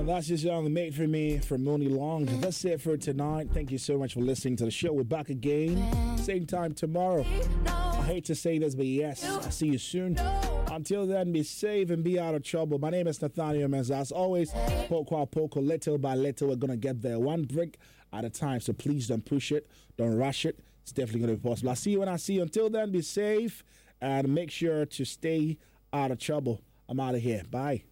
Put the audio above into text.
And that's just made for me from Mooney Long. That's it for tonight. Thank you so much for listening to the show. We're back again, same time tomorrow. I hate to say this, but yes, I'll see you soon. Until then, be safe and be out of trouble. My name is Nathaniel Mensah. As always, poco, little by little, we're going to get there one brick at a time. So please don't push it. Don't rush it. It's definitely going to be possible. I'll see you when I see you. Until then, be safe and make sure to stay out of trouble. I'm out of here. Bye.